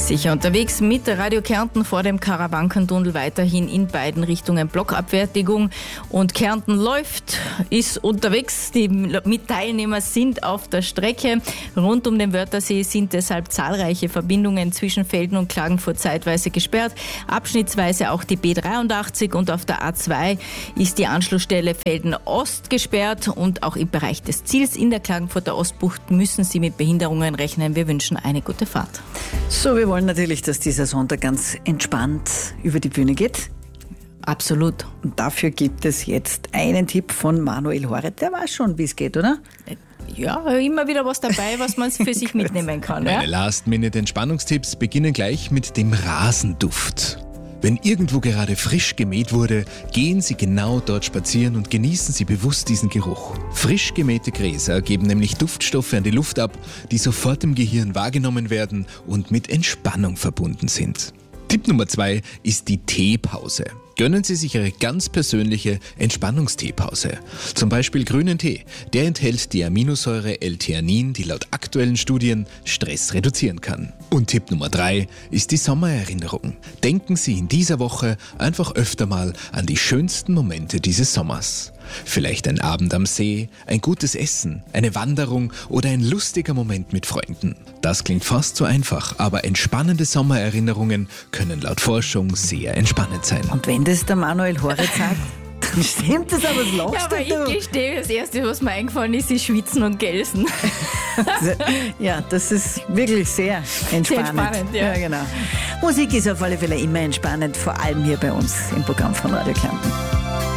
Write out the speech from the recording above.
Sicher unterwegs mit Radio Kärnten vor dem Karawankentunnel weiterhin in beiden Richtungen Blockabfertigung. Und Kärnten läuft, ist unterwegs. Die Teilnehmer sind auf der Strecke. Rund um den Wörthersee sind deshalb zahlreiche Verbindungen zwischen Velden und Klagenfurt zeitweise gesperrt. Abschnittsweise auch die B83 und auf der A2 ist die Anschlussstelle Velden Ost gesperrt. Und auch im Bereich des Ziels in der Klagenfurter Ostbucht müssen Sie mit Behinderungen rechnen. Wir wünschen eine gute Fahrt. So, wir wollen natürlich, dass dieser Sonntag ganz entspannt über die Bühne geht. Absolut. Und dafür gibt es jetzt einen Tipp von Manuel Horet. Der weiß schon, wie es geht, oder? Ja, immer wieder was dabei, was man für sich mitnehmen kann. Meine Ja? Last-Minute-Entspannungstipps beginnen gleich mit dem Rasenduft. Wenn irgendwo gerade frisch gemäht wurde, gehen Sie genau dort spazieren und genießen Sie bewusst diesen Geruch. Frisch gemähte Gräser geben nämlich Duftstoffe an die Luft ab, die sofort im Gehirn wahrgenommen werden und mit Entspannung verbunden sind. Tipp Nummer 2 ist die Teepause. Gönnen Sie sich Ihre ganz persönliche Entspannungsteepause. Zum Beispiel grünen Tee. Der enthält die Aminosäure L-Theanin, die laut aktuellen Studien Stress reduzieren kann. Und Tipp Nummer 3 ist die Sommererinnerung. Denken Sie in dieser Woche einfach öfter mal an die schönsten Momente dieses Sommers. Vielleicht ein Abend am See, ein gutes Essen, eine Wanderung oder ein lustiger Moment mit Freunden. Das klingt fast so einfach, aber entspannende Sommererinnerungen können laut Forschung sehr entspannend sein. Und wenn das der Manuel Horet sagt, dann stimmt das, aber was lachst Ja, aber du? ich gestehe, das Erste, was mir eingefallen ist Schwitzen und Gelsen. Ja, das ist wirklich sehr entspannend. Sehr entspannend, ja. Genau. Musik ist auf alle Fälle immer entspannend, vor allem hier bei uns im Programm von Radio Kärnten.